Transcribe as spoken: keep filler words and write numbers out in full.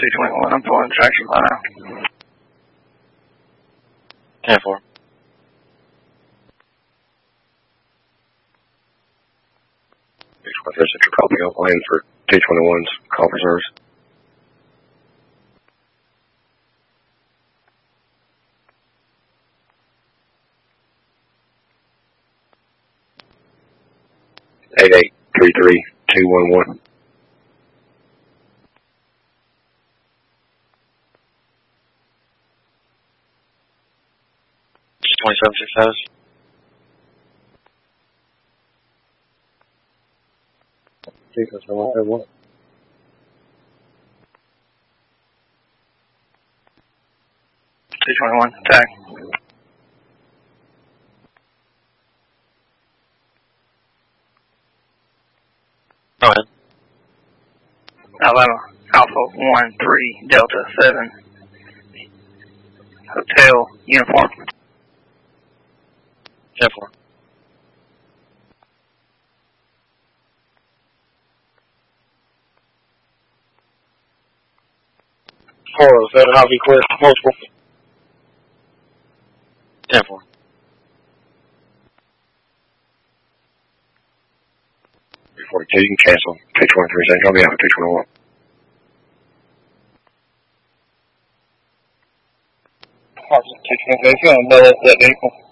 two twenty-one, I'm pulling traction by now. ten four. six one three Central copy up lane for two twenty-ones, call for service. eight eight three three two one one. twenty-seven six thousand. Jesus, I want what? two twenty-one, attack. Go ahead. Alabama, Alpha one three Delta seven. Hotel uniform. ten four. Four, is that an Ivy clear? Multiple. ten four. three forty-two, you can cancel. two twenty-three Central, I'll be out for two twenty-one. two twenty-three, if you want to blow up that vehicle.